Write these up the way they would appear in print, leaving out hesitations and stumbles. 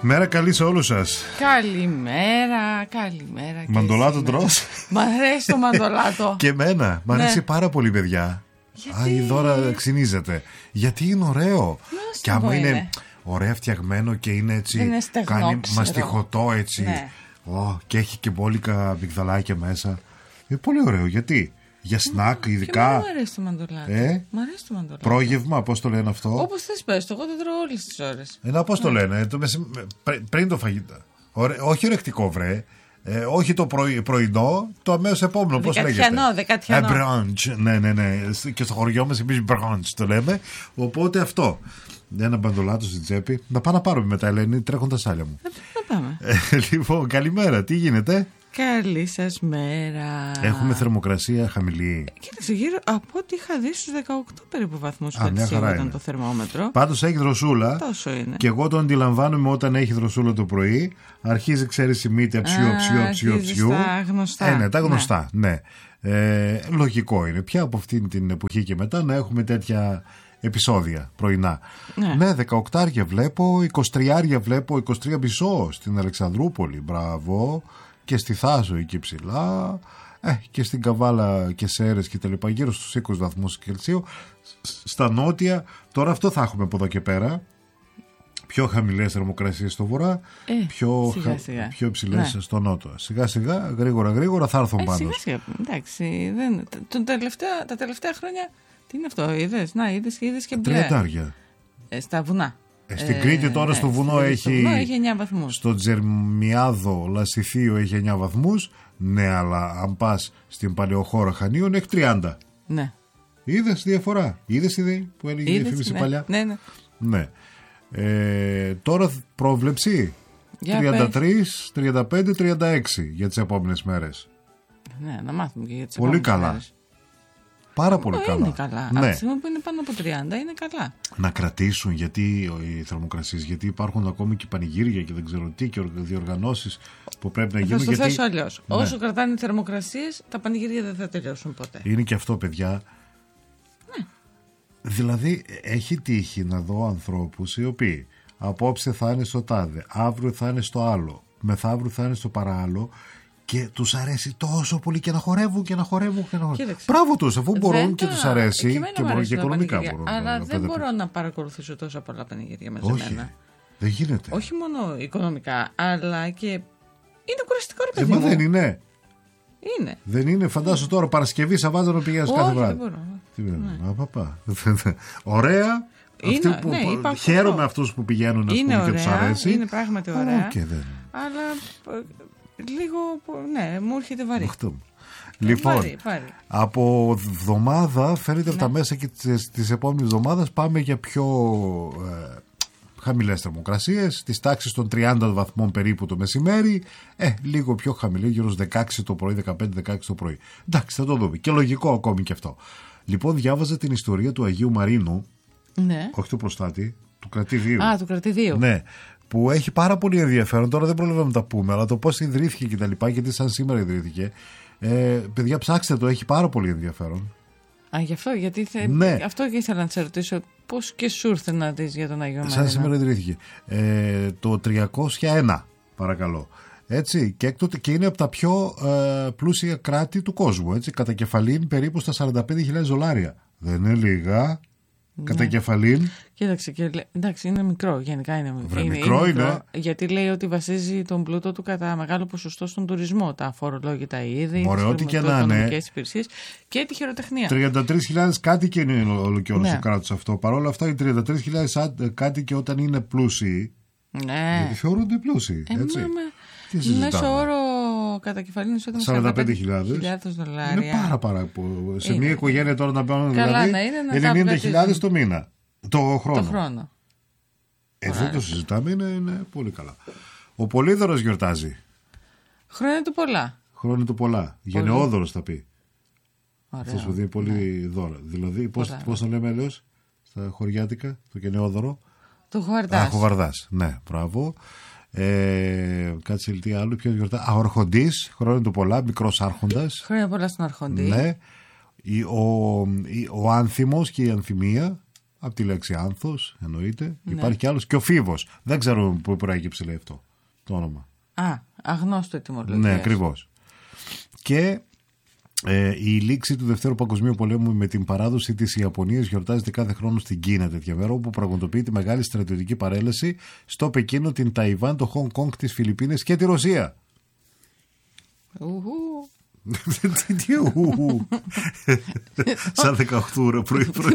Μέρα καλή σε όλους σας. Καλημέρα, καλημέρα. Μαντολάτο τρως? Μ' αρέσει το μαντολάτο. Και εμένα, μ' αρέσει πάρα πολύ, παιδιά. Γιατί? Η Δώρα ξυνίζεται. Γιατί είναι ωραίο. Και άμα είναι ωραία φτιαγμένο και είναι έτσι, είναι στεγνό, κάνει ξέρω. μαστιχωτό έτσι, ναι. Και έχει και μπόλικα αμυγδαλάκια μέσα. Είναι πολύ ωραίο. Γιατί? Για σνακ ειδικά. Και μου αρέσει το μαντολάτο. Μ' αρέσει το μαντολάτο. Πρόγευμα, πώς το λένε αυτό? Όπως θες πες το, εγώ το τρώω όλες τις ώρες. Πώς το λένε, πριν το φαγητό. Όχι ορεκτικό, βρε. Όχι το πρωινό, το αμέσως επόμενο. Πώς λέγεται? Δεκατιανό. Brunch. Ναι. Και στο χωριό μας εμείς brunch το λέμε. Οπότε αυτό. Ένα μπαντολάτο στην τσέπη. Να πάω να πάρουμε μετά, Ελένη. Τρέχουν τα σάλια μου. Να πάμε. Λοιπόν, καλημέρα. Τι γίνεται? Καλή σας μέρα. Έχουμε θερμοκρασία χαμηλή. Κοίταξε, γύρω από ό,τι είχα δει στους 18 περίπου βαθμούς ήταν το θερμόμετρο. Πάντως έχει δροσούλα. Τόσο είναι. Και εγώ το αντιλαμβάνομαι όταν έχει δροσούλα το πρωί. Αρχίζει, ξέρεις, η μύτη αψιού. Τα γνωστά. Ναι, τα γνωστά. Ναι. Λογικό είναι πια από αυτήν την εποχή και μετά να έχουμε τέτοια επεισόδια πρωινά. Ναι, 18 βλέπω, 23 βλέπω, 23,5 στην Αλεξανδρούπολη. Μπράβο. Και στη Θάσο εκεί ψηλά, και στην Καβάλα και Σέρες και τα λοιπά, γύρω στους 20 βαθμούς Κελσίου. Στα νότια, τώρα αυτό θα έχουμε από εδώ και πέρα. Πιο χαμηλές θερμοκρασίες στο βορρά, πιο υψηλές στο νότο. Σιγά σιγά, γρήγορα θα έρθουν πάνω. Σιγά σιγά, εντάξει, τα τελευταία χρόνια, τι είναι αυτό, είδες και μπλε. Τριαντάρια. Στα βουνά. Στην Κρήτη τώρα στο βουνό έχει 9 βαθμούς. Στο Τζερμιάδο Λασιθίο έχει 9 βαθμούς. Ναι, αλλά αν πας στην Παλαιοχώρα Χανίων έχει 30. Ναι. Είδες διαφορά? Είδες που έλεγε η διαφήμιση παλιά? Ναι. Τώρα πρόβλεψη 33, 35, 36 για τις επόμενες μέρες. Ναι, να μάθουμε και για τις πολύ επόμενες καλά μέρες. Πάρα πολύ καλά. Είναι καλά. Ναι. Από τη στιγμή που είναι πάνω από 30 είναι καλά. Να κρατήσουν, γιατί οι θερμοκρασίες, γιατί υπάρχουν ακόμη και πανηγύρια και δεν ξέρω τι, και διοργανώσεις που πρέπει να γίνουν. Θα το θέσω αλλιώς. Ναι. Όσο κρατάνε οι θερμοκρασίες, τα πανηγύρια δεν θα τελειώσουν ποτέ. Είναι και αυτό, παιδιά. Ναι. Δηλαδή, έχει τύχει να δω ανθρώπους οι οποίοι απόψε θα είναι στο τάδε, αύριο θα είναι στο άλλο, μεθαύριο θα είναι στο παράλληλο. Και τους αρέσει τόσο πολύ και να χορεύουν. Μπράβο τους, αφού μπορούν και τους αρέσει. Και μπορούν και οικονομικά μπορούν. Αλλά δεν μπορώ να παρακολουθήσω τόσα πολλά πανηγύρια μαζεμένα. Δεν γίνεται. Όχι μόνο οικονομικά, αλλά και είναι κουραστικό, ρε παιδί μου. Δεν είναι. Είναι. Δεν είναι, φαντάσου τώρα Παρασκευή, Σαββάτο να πηγαίνεις κάθε βράδυ. Δεν μπορώ. Ωραία. Χαίρομαι αυτούς που πηγαίνουν και τους αρέσει. Είναι πράγματι ωραία. Αλλά λίγο, μου έρχεται βαρύ. Λοιπόν, βαρύ. Από εβδομάδα φαίνεται από τα μέσα και της επόμενης εβδομάδας πάμε για πιο χαμηλές θερμοκρασίες, της τάξης των 30 βαθμών περίπου το μεσημέρι, λίγο πιο χαμηλή, γύρω στους 16 το πρωί, 15-16 το πρωί. Εντάξει, θα το δούμε. Και λογικό ακόμη και αυτό. Λοιπόν, διάβαζα την ιστορία του Αγίου Μαρίνου, όχι του προστάτη, του κρατηδίου. Του κρατηδίου. Ναι. Που έχει πάρα πολύ ενδιαφέρον. Τώρα δεν προλαβαίνουμε να τα πούμε, αλλά το πώς ιδρύθηκε και τα λοιπά, γιατί σαν σήμερα ιδρύθηκε. Παιδιά, ψάξτε το, έχει πάρα πολύ ενδιαφέρον. Γι' αυτό, γιατί αυτό και ήθελα να σε ρωτήσω, πώς και σου ήρθε να δεις για τον Αγίο Μαρίνο. Σαν σήμερα ιδρύθηκε. Το 301, παρακαλώ. Έτσι, και έκτοτε και είναι από τα πιο πλούσια κράτη του κόσμου. Έτσι, κατά κεφαλήν περίπου στα $45,000. Δεν είναι λίγα. Κατά κεφαλήν. Κοίταξε, εντάξει, είναι μικρό. Γενικά είναι μικρό. Γιατί λέει ότι βασίζει τον πλούτο του κατά μεγάλο ποσοστό στον τουρισμό. Τα αφορολόγητα είδη, τις οικονομικές υπηρεσίες και τη χειροτεχνία. 33.000 κάτοικοι είναι όλο και όλο το κράτος αυτό. Παρ' όλα αυτά, οι 33.000 κάτοικοι όταν είναι πλούσιοι. Ναι. Γιατί θεωρούνται πλούσιοι. Έτσι. Μέσο όρο κατά κεφαλήν εισόδημα $45,000. Είναι πάρα πολύ. Σε μια οικογένεια τώρα να παίρνουν δηλαδή 90.000 το μήνα. Το χρόνο. Δεν το συζητάμε, είναι πολύ καλά. Ο Πολύδωρος γιορτάζει. Χρόνια του πολλά. Γενναιόδωρος θα πει. Αυτός που δίνει πολύ δώρα. Δηλαδή, πώς το λέμε αλλιώς στα χωριάτικα, το γενναιόδωρο? Το Χοβαρδάς. Ναι, μπράβο. Κάτσε τι άλλο, ποιο γιορτά? Ο Αρχοντής, χρόνια του πολλά, μικρός άρχοντας. Χρόνια πολλά στον Αρχοντή. Ναι. Ο Άνθιμος και η Ανθυμία. Από τη λέξη άνθος, εννοείται. Ναι. Υπάρχει κι άλλος. Και ο Φίβος. Δεν ξέρω πού προέκυψε, λέει αυτό το όνομα. Αγνώστο ετυμολογία. Ναι, ακριβώς. Και η λήξη του Δευτέρου Παγκοσμίου Πολέμου με την παράδοση της Ιαπωνίας γιορτάζεται κάθε χρόνο στην Κίνα τέτοια μέρα, όπου πραγματοποιεί τη μεγάλη στρατιωτική παρέλαση στο Πεκίνο, την Ταϊβάν, το Χονγκ Κονγκ, τις Φιλιππίνες και τη Ρωσία. Τι σαν 18 πρωί-πρωί.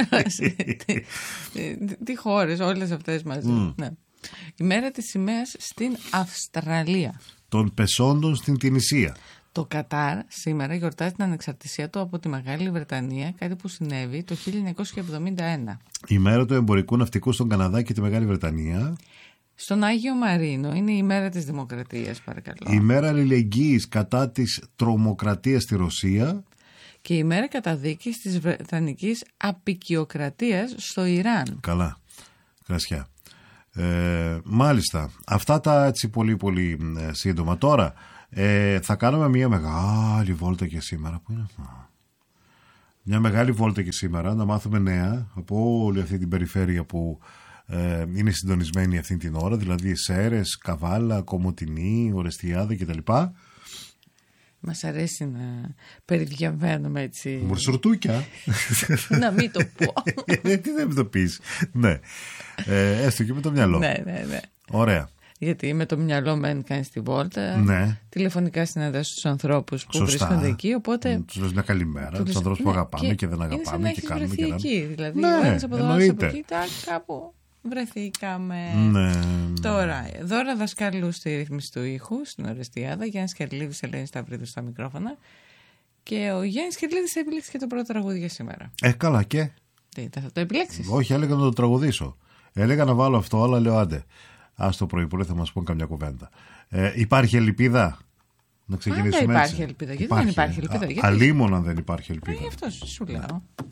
Τι χώρες όλες αυτές μαζί. Η μέρα της σημαίας στην Αυστραλία. Των πεσόντων στην Τινησία. Το Κατάρ σήμερα γιορτάζει την ανεξαρτησία του από τη Μεγάλη Βρετανία, κάτι που συνέβη το 1971. Η μέρα του εμπορικού ναυτικού στον Καναδά και τη Μεγάλη Βρετανία. Στον Άγιο Μαρίνο είναι η μέρα της Δημοκρατίας, παρακαλώ. Η μέρα αλληλεγγύης κατά της τρομοκρατίας στη Ρωσία. Και η μέρα καταδίκης της Βρετανικής απικιοκρατίας στο Ιράν. Καλά, κρασιά. Μάλιστα, αυτά τα έτσι πολύ πολύ σύντομα. Τώρα θα κάνουμε μια μεγάλη βόλτα και σήμερα. Πού είναι αυτό? Μια μεγάλη βόλτα και σήμερα, να μάθουμε νέα από όλη αυτή την περιφέρεια που είναι συντονισμένη αυτή την ώρα, δηλαδή Σέρρες, Καβάλα, Κομοτηνή, Ορεστιάδα κτλ. Μας αρέσει να περιδιαβαίνουμε έτσι. Μουρσουρτούκια. Να μην το πω. Τι δεν το πεις. Ναι. Έστω και με το μυαλό. Ναι. Ωραία. Γιατί με το μυαλό μεν κάνεις τη βόλτα. Ναι. Τηλεφωνικά συναντάς τους ανθρώπους που βρίσκονται εκεί. Οπότε τους λες μια καλημέρα. Τους ανθρώπους που αγαπάμε και δεν αγαπάμε και κάνουμε και εκεί. Δηλαδή, από εδώ, από εκεί, κάπου βρεθήκαμε. Ναι. Τώρα, δώρα δασκάλου στη ρύθμιση του ήχου, στην Ορεστιάδα. Γιάννης Κερλίδης, Ελένη Σταυρίδου στα μικρόφωνα. Και ο Γιάννης Κερλίδης θα επιλέξει και το πρώτο τραγούδι για σήμερα. Καλά και. Θα το επιλέξεις? Όχι, έλεγα να το τραγουδήσω. Έλεγα να βάλω αυτό, αλλά λέω άντε. Ας το πρωί θα μας πούν καμιά κουβέντα. Υπάρχει ελπίδα να ξεκινήσουμε? Δεν υπάρχει ελπίδα. Γιατί δεν υπάρχει ελπίδα? Αλίμονα δεν υπάρχει ελπίδα. Γι' αυτό σου λέω.